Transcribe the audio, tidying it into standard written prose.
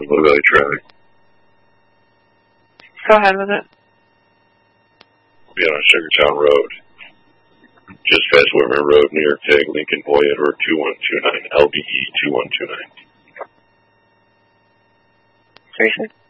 Blue Valley traffic. Go ahead with it. Be on Sugartown Road. Just past Whitmer Road, New York Tag, Lincoln Voyager 2129, LBE 2129. Seriously?